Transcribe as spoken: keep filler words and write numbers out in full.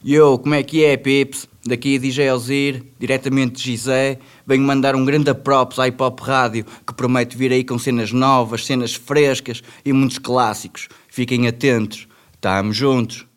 Yo, como é que é, Pips? Daqui é D J Alzir, diretamente de Gizé. Venho mandar um grande props à Hip Hop Rádio, que promete vir aí com cenas novas, cenas frescas e muitos clássicos. Fiquem atentos. Tamo juntos.